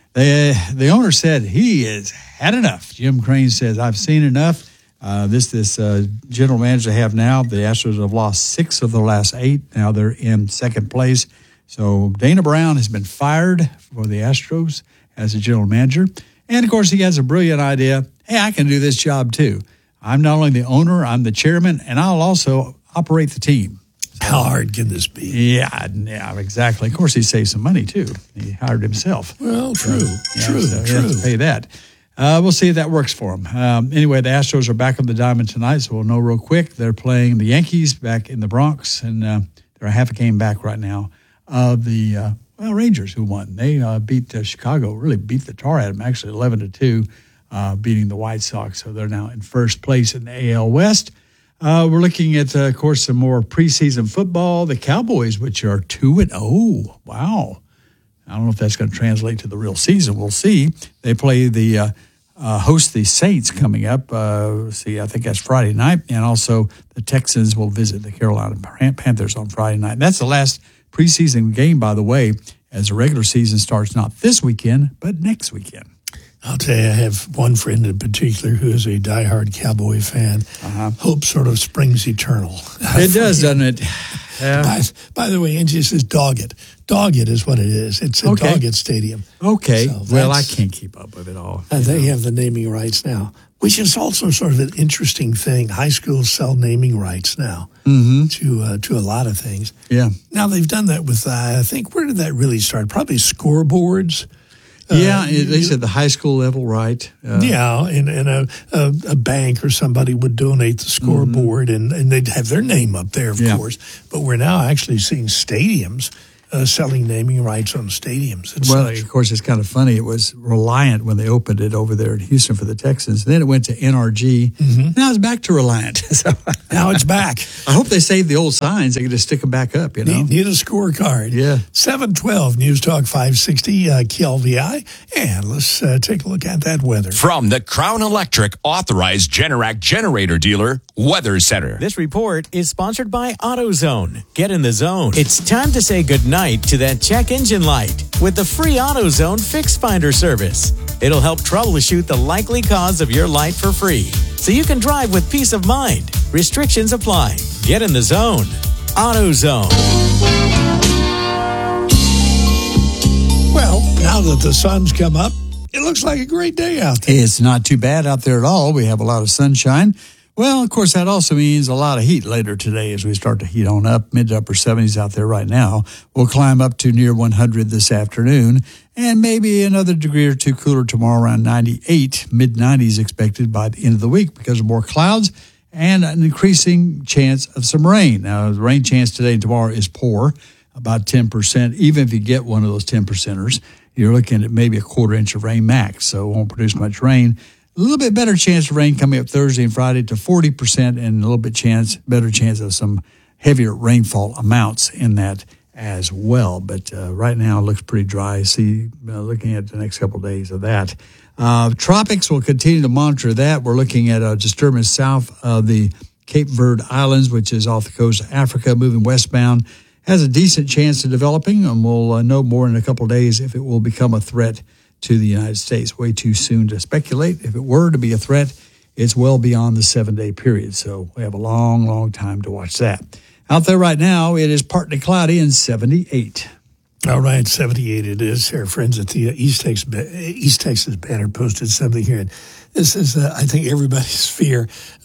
The owner said he has had enough. Jim Crane says, I've seen enough. This general manager they have now, the Astros have lost 6 of the last 8. Now they're in second place. So Dana Brown has been fired for the Astros as a general manager. And, of course, he has a brilliant idea. Hey, I can do this job, too. I'm not only the owner, I'm the chairman, and I'll also operate the team.
How hard can this be?
Yeah, exactly. Of course, he saved some money, too. He hired himself.
Well, true.
He has to pay that. We'll see if that works for him. Anyway, the Astros are back on the diamond tonight, so we'll know real quick. They're playing the Yankees back in the Bronx, and they're a half a game back right now of the Rangers, who won. They beat Chicago, really beat the tar out of them, actually 11-2, beating the White Sox. So they're now in first place in the AL West. We're looking at, of course, some more preseason football. The Cowboys, which are 2-0. Wow. I don't know if that's going to translate to the real season. We'll see. They play host the Saints coming up. I think that's Friday night. And also the Texans will visit the Carolina Panthers on Friday night. And that's the last preseason game, by the way, as the regular season starts not this weekend, but next weekend.
I'll tell you, I have one friend in particular who is a diehard Cowboy fan. Hope sort of springs eternal.
It does, doesn't it?
By the way, Angie says Doggett. Doggett is what it is. It's a Doggett Stadium.
Okay.
So
well, I can't keep up with it all.
They have the naming rights now, which is also sort of an interesting thing. High schools sell naming rights now to a lot of things.
Yeah.
Now, they've done that with, I think, where did that really start? Probably scoreboards.
They said the high school level, right?
And a bank or somebody would donate the scoreboard, and they'd have their name up there, of course. But we're now actually seeing stadiums selling naming rights on stadiums.
Of course, it's kind of funny. It was Reliant when they opened it over there in Houston for the Texans. Then it went to NRG. Now it's back to Reliant. So
now it's back.
I hope they saved the old signs. They can just stick them back up, you know.
Need a scorecard.
Yeah.
712 News Talk 560 KLVI. And let's take a look at that weather.
From the Crown Electric Authorized Generac Generator Dealer, Weather Center.
This report is sponsored by AutoZone. Get in the zone. It's time to say goodnight to that check engine light with the free AutoZone Fix Finder service. It'll help troubleshoot the likely cause of your light for free, so you can drive with peace of mind. Restrictions apply. Get in the zone. AutoZone.
Well, now that the sun's come up, it looks like a great day out there.
It's not too bad out there at all. We have a lot of sunshine. Well, of course, that also means a lot of heat later today as we start to heat on up. Mid to upper 70s out there right now. We'll climb up to near 100 this afternoon, and maybe another degree or two cooler tomorrow, around 98. Mid-90s expected by the end of the week because of more clouds and an increasing chance of some rain. Now, the rain chance today and tomorrow is poor, about 10%. Even if you get one of those 10%ers, you're looking at maybe a quarter inch of rain max, so it won't produce much rain. A little bit better chance of rain coming up Thursday and Friday to 40%, and a little bit better chance of some heavier rainfall amounts in that as well. But right now it looks pretty dry. Looking at the next couple of days of that. Tropics will continue to monitor that. We're looking at a disturbance south of the Cape Verde Islands, which is off the coast of Africa, moving westbound. Has a decent chance of developing, and we'll know more in a couple of days if it will become a threat to the United States. Way too soon to speculate. If it were to be a threat, it's well beyond the 7-day period. So we have a long, long time to watch that. Out there right now, it is partly cloudy and 78.
All right, 78 it is. Our friends at the East Texas Banner posted something here. And this is, I think, everybody's fear.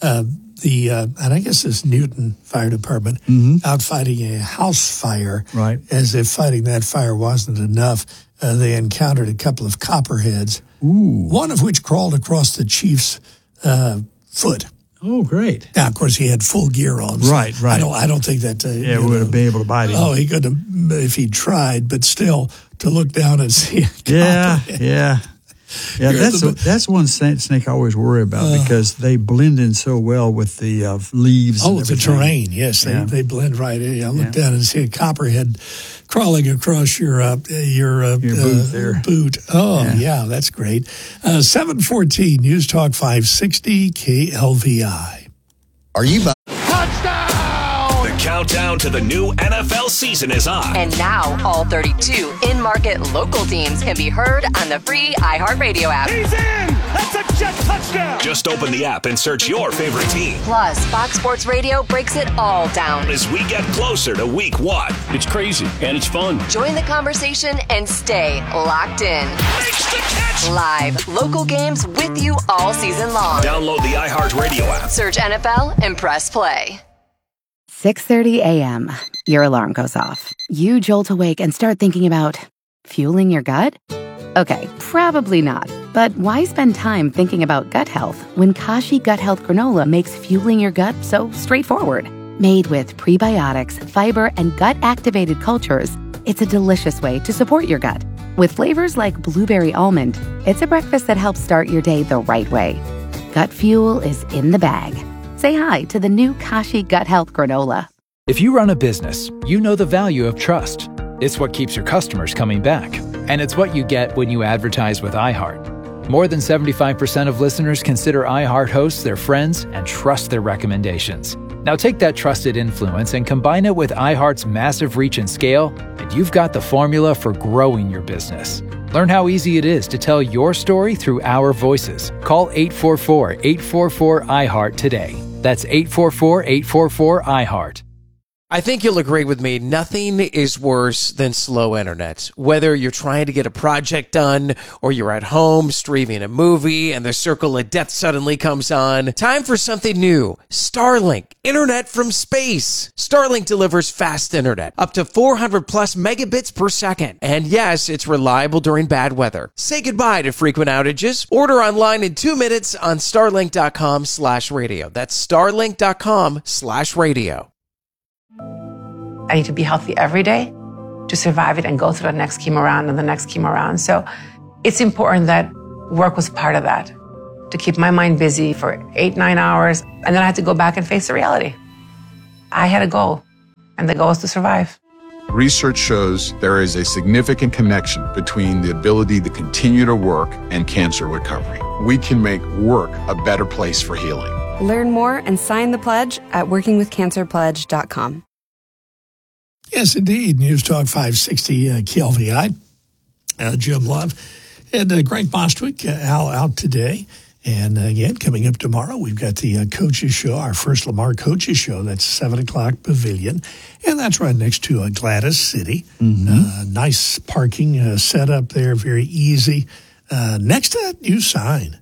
And I guess this Newton Fire Department out fighting a house fire.
Right.
As if fighting that fire wasn't enough, they encountered a couple of copperheads, one of which crawled across the chief's foot.
Oh, great.
Now, of course, he had full gear on. So
right.
I don't think that...
we would have been able to bite him.
Oh, he could have if he tried, but still, to look down and see a copperhead.
Yeah, that's one snake I always worry about because they blend in so well with the leaves.
Oh, the terrain, yes. They blend right in. I look down and see a copperhead crawling across your boot there. Boot. Oh, yeah, that's great. 714 News Talk 560 KLVI.
Are you... Countdown to the new NFL season is on.
And now, all 32 in-market local teams can be heard on the free iHeartRadio app.
He's in! That's a jet touchdown! Just open the app and search your favorite team.
Plus, Fox Sports Radio breaks it all down.
As we get closer to week 1.
It's crazy, and it's fun.
Join the conversation and stay locked in.
Makes the catch!
Live, local games with you all season long.
Download the iHeartRadio app.
Search NFL and press play.
6:30 a.m. Your alarm goes off. You jolt awake and start thinking about fueling your gut? Okay, probably not. But why spend time thinking about gut health when Kashi Gut Health Granola makes fueling your gut so straightforward? Made with prebiotics, fiber, and gut-activated cultures, it's a delicious way to support your gut. With flavors like blueberry almond, it's a breakfast that helps start your day the right way. Gut fuel is in the bag. Say hi to the new Kashi Gut Health Granola.
If you run a business, you know the value of trust. It's what keeps your customers coming back. And it's what you get when you advertise with iHeart. More than 75% of listeners consider iHeart hosts their friends and trust their recommendations. Now take that trusted influence and combine it with iHeart's massive reach and scale, and you've got the formula for growing your business. Learn how easy it is to tell your story through our voices. Call 844-844-iHeart today. That's 844-844-iHeart.
I think you'll agree with me. Nothing is worse than slow internet. Whether you're trying to get a project done or you're at home streaming a movie and the circle of death suddenly comes on. Time for something new. Starlink. Internet from space. Starlink delivers fast internet. Up to 400 plus megabits per second. And yes, it's reliable during bad weather. Say goodbye to frequent outages. Order online in 2 minutes on starlink.com/radio. That's starlink.com/radio.
I need to be healthy every day to survive it and go through the next chemo round and the next chemo round. So it's important that work was part of that, to keep my mind busy for 8-9 hours. And then I had to go back and face the reality. I had a goal, and the goal is to survive.
Research shows there is a significant connection between the ability to continue to work and cancer recovery. We can make work a better place for healing.
Learn more and sign the pledge at workingwithcancerpledge.com.
Yes, indeed. News Talk 560 KLVI. Jim Love and Greg Bostwick out today. And again, coming up tomorrow, we've got the Coaches Show, our first Lamar Coaches Show. That's 7 o'clock Pavilion. And that's right next to Gladys City. Nice parking set up there, very easy. Next to that new sign.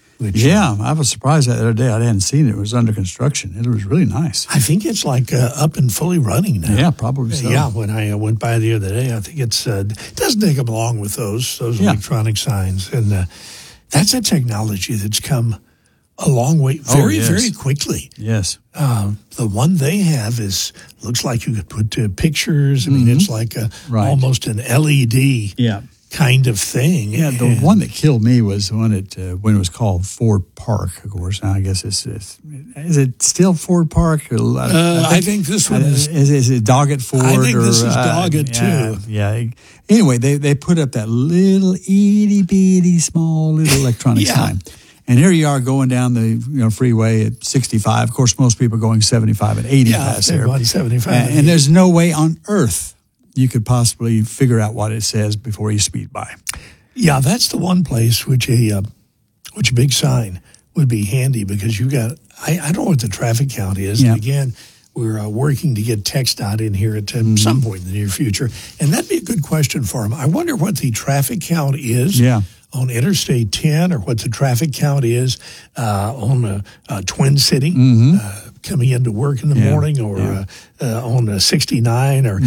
I was surprised the other day. I hadn't seen it. It was under construction. It was really nice.
I think it's like up and fully running now.
Yeah, probably so.
Yeah, when I went by the other day, I think it doesn't take them long with those electronic signs. And that's a technology that's come a long way, very quickly.
Yes.
The one they have looks like you could put pictures. I mean, it's like almost an LED.
Yeah.
Kind of thing.
Yeah, the one that killed me was when it was called Ford Park, of course. Now, I guess is it still Ford Park?
I think this one is.
Is it Doggett Ford?
I think this is Doggett, too.
Yeah. Anyway, they put up that little itty-bitty small little electronic sign. And here you are going down the freeway at 65. Of course, most people are going 75 and 80 past there.
75.
And there's no way on earth you could possibly figure out what it says before you speed by.
Yeah, that's the one place which a big sign would be handy, because you got, I don't know what the traffic count is.
Yeah.
And again, we're working to get TxDOT in here at some point in the near future. And that'd be a good question for him. I wonder what the traffic count is on Interstate 10, or what the traffic count is on Twin City. Coming into work in the morning, or on 69, or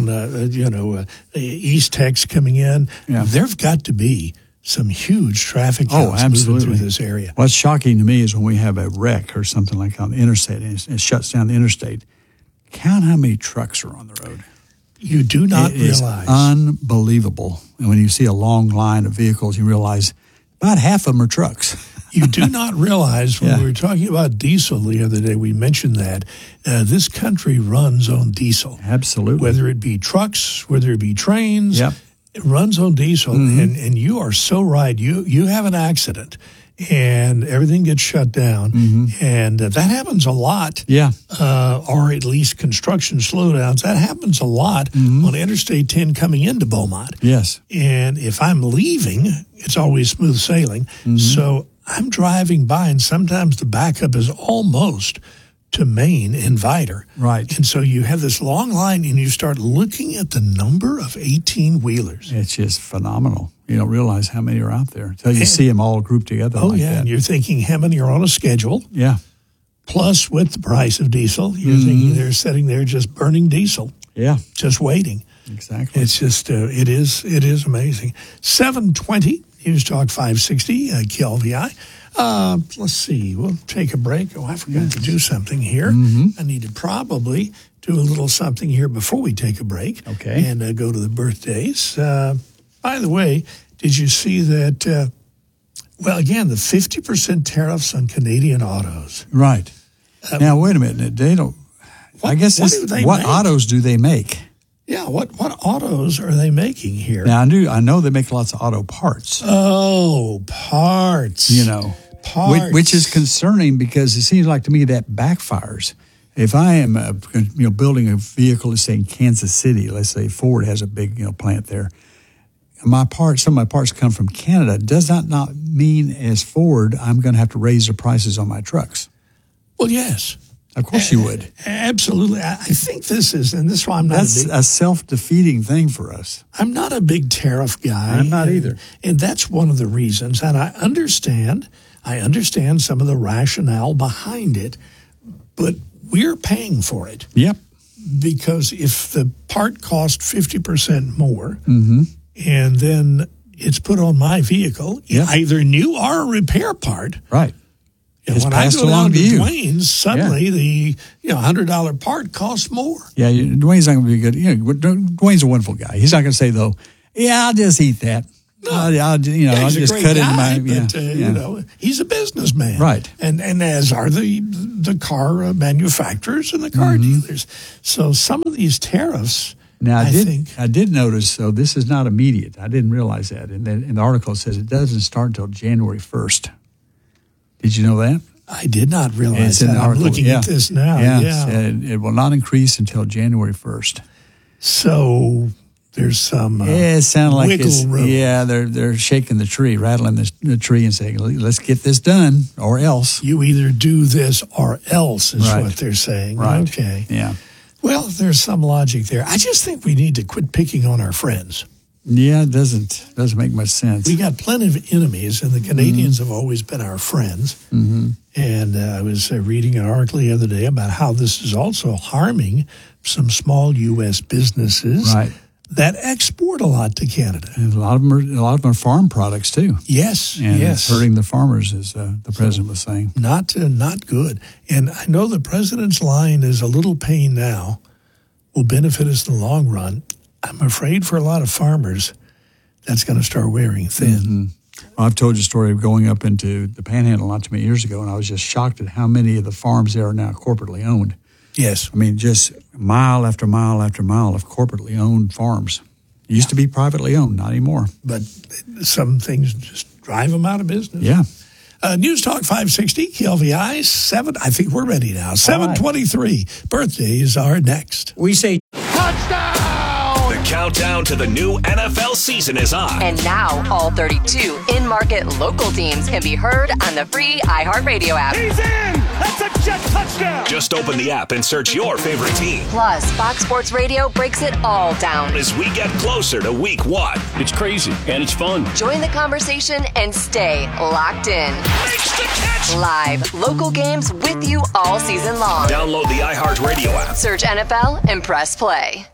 on East Tex coming in. There've got to be some huge traffic counts moving through this area.
What's shocking to me is when we have a wreck or something like on the interstate, and it shuts down the interstate. Count how many trucks are on the road.
You do not realize.
It's unbelievable. And when you see a long line of vehicles, you realize about half of them are trucks.
You do not realize, when we were talking about diesel the other day, we mentioned that this country runs on diesel.
Absolutely.
Whether it be trucks, whether it be trains, it runs on diesel. And you are so right. You have an accident and everything gets shut down. And that happens a lot. Or at least construction slowdowns. That happens a lot on Interstate 10 coming into Beaumont.
Yes.
And if I'm leaving, it's always smooth sailing. So I'm driving by, and sometimes the backup is almost to Maine and Vidor.
Right.
And so you have this long line, and you start looking at the number of 18-wheelers.
It's just phenomenal. You don't realize how many are out there until you see them all grouped together like that.
And you're thinking how many are on a schedule.
Yeah.
Plus, with the price of diesel, you're thinking they're sitting there just burning diesel.
Yeah.
Just waiting.
Exactly.
It's just, it is amazing. 7:20, News Talk 560, KLVI. Let's see. We'll take a break. Oh, I forgot to do something here. I need to probably do a little something here before we take a break.
Okay.
And go to the birthdays. By the way, did you see that, well, again, the 50% tariffs on Canadian autos.
Right. Now, wait a minute. They don't, I guess what autos do they make?
Yeah, what autos are they making here?
Now, I know they make lots of auto parts.
Oh, parts.
Parts. Which is concerning, because it seems like to me that backfires. If I am building a vehicle, let's say in Kansas City, let's say Ford has a big plant there, some of my parts come from Canada, does that not mean as Ford I'm going to have to raise the prices on my trucks?
Well, yes.
Of course you would.
Absolutely. I think this is, and this is why
That's a self-defeating thing for us.
I'm not a big tariff guy.
I'm not either.
And that's one of the reasons. And I understand some of the rationale behind it, but we're paying for it.
Yep.
Because if the part cost 50% more,
Mm-hmm.
and then it's put on my vehicle, either new or a repair part.
Right.
And
It's
when I
passed
go
along
down
to
to
you.
Dwayne's, suddenly the $100 part costs more.
Yeah, Dwayne's not going to be good. Dwayne's a wonderful guy. He's not going to say, though, I'll just eat that.
No.
I'll
he's
just
a great
cut
guy,
into my.
but he's a businessman,
Right.
And as are the car manufacturers and the car dealers. So some of these tariffs,
Now,
I think,
I did notice, so this is not immediate. I didn't realize that. And then in the article, it says it doesn't start until January 1st. Did you know that?
I did not realize
It's in
that.
the
I'm
article.
looking at this now.
Yeah. It will not increase until January 1st.
So there's some
it sounded like
wiggle room.
Yeah, they're shaking the tree, rattling the tree and saying, let's get this done or else.
You either do this or else is
Right.
what they're saying.
Right.
Okay.
Yeah.
Well, there's some logic there. I just think we need to quit picking on our friends.
Yeah, it doesn't make much sense.
We got plenty of enemies, and the Canadians have always been our friends.
Mm-hmm.
And I was reading an article the other day about how this is also harming some small U.S. businesses that export a lot to Canada.
And a lot of them are farm products too.
Yes,
and
yes.
it's hurting the farmers, as the president was saying.
Not good. And I know the president's line is a little pain now, will benefit us in the long run. I'm afraid for a lot of farmers, that's going to start wearing thin.
Mm-hmm. Well, I've told you a story of going up into the Panhandle not too many years ago, and I was just shocked at how many of the farms there are now corporately owned.
Yes.
I mean, just mile after mile after mile of corporately owned farms. It used to be privately owned, not anymore.
But some things just drive them out of business.
Yeah.
News Talk 560, KLVI 7. I think we're ready now. 7:23. Birthdays are next.
We say
The countdown to the new NFL season is on.
And now, all 32 in-market local teams can be heard on the free iHeartRadio app.
He's in! That's a jet touchdown!
Just open the app and search your favorite team.
Plus, Fox Sports Radio breaks it all down.
As we get closer to week 1.
It's crazy, and it's fun.
Join the conversation and stay locked in. Live, local games with you all season long.
Download the iHeartRadio app.
Search NFL and press play.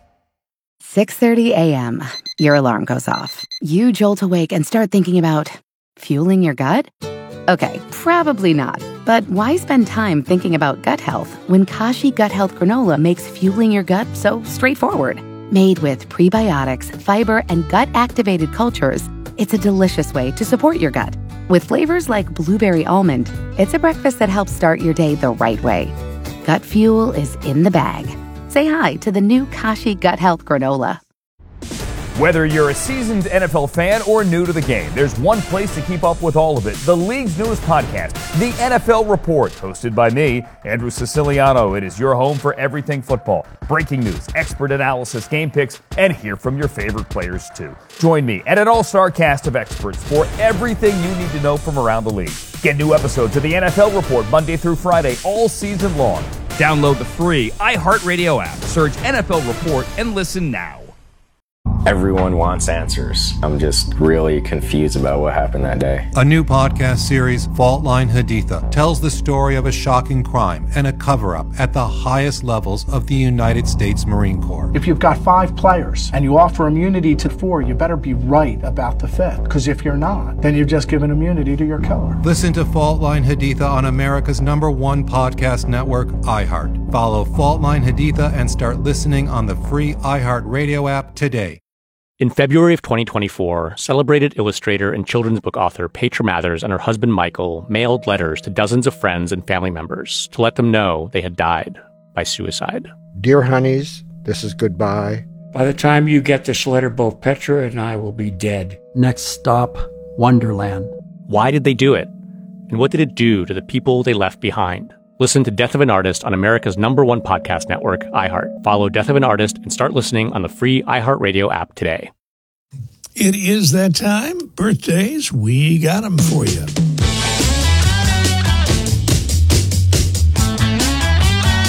6:30 a.m. Your alarm goes off. You jolt awake and start thinking about fueling your gut? Okay, probably not. But why spend time thinking about gut health when Kashi Gut Health Granola makes fueling your gut so straightforward? Made with prebiotics, fiber, and gut-activated cultures, it's a delicious way to support your gut. With flavors like blueberry almond, it's a breakfast that helps start your day the right way. Gut fuel is in the bag. Say hi to the new Kashi Gut Health Granola.
Whether you're a seasoned NFL fan or new to the game, there's one place to keep up with all of it. The league's newest podcast, The NFL Report, hosted by me, Andrew Siciliano. It is your home for everything football. Breaking news, expert analysis, game picks, and hear from your favorite players too. Join me and an all-star cast of experts for everything you need to know from around the league. Get new episodes of The NFL Report Monday through Friday all season long. Download the free iHeartRadio app. Search NFL Report and listen now.
Everyone wants answers. I'm just really confused about what happened that day.
A new podcast series, Fault Line Haditha, tells the story of a shocking crime and a cover-up at the highest levels of the United States Marine Corps.
If you've got 5 players and you offer immunity to 4, you better be right about the 5th. Because if you're not, then you've just given immunity to your killer.
Listen to Fault Line Haditha on America's #1 podcast network, iHeart. Follow Fault Line Haditha and start listening on the free iHeart Radio app today.
In February of 2024, celebrated illustrator and children's book author Petra Mathers and her husband Michael mailed letters to dozens of friends and family members to let them know they had died by suicide.
Dear honeys, this is goodbye.
By the time you get this letter, both Petra and I will be dead.
Next stop, Wonderland.
Why did they do it? And what did it do to the people they left behind? Listen to Death of an Artist on America's #1 podcast network, iHeart. Follow Death of an Artist and start listening on the free iHeartRadio app today.
It is that time. Birthdays, we got them for you.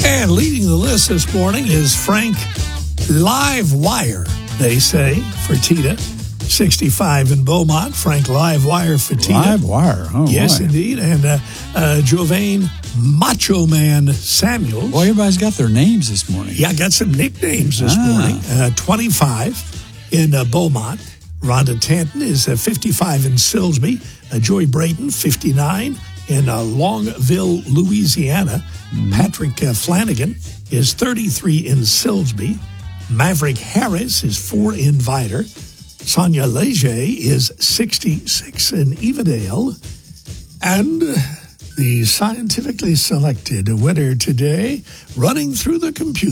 And leading the list this morning is Frank Livewire, they say, Fertitta. 65 in Beaumont. Frank Livewire Fertitta.
Livewire, oh,
yes,
boy.
indeed. And Jovain Macho Man Samuels.
Boy, everybody's got their names this morning.
Yeah, I got some nicknames this morning. 25 in Beaumont. Rhonda Tanton is 55 in Silsbee. Joy Brayton, 59 in Longville, Louisiana. Patrick Flanagan is 33 in Silsbee. Maverick Harris is 4 in Vidor. Sonia Leger is 66 in Evadale. And the scientifically selected winner today, running through the computer.